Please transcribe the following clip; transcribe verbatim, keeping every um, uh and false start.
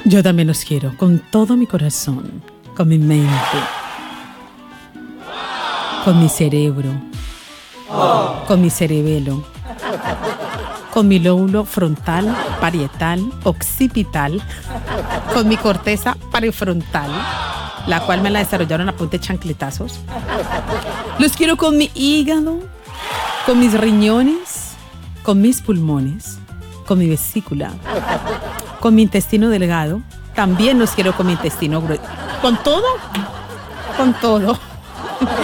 Yo también los quiero con todo mi corazón, con mi mente, con mi cerebro, con mi cerebelo, con mi lóbulo frontal, parietal, occipital, con mi corteza prefrontal, la cual me la desarrollaron a punta de chancletazos. Los quiero con mi hígado, con mis riñones, con mis pulmones, con mi vesícula, con mi intestino delgado. También los quiero con mi intestino grueso. Con todo, con todo.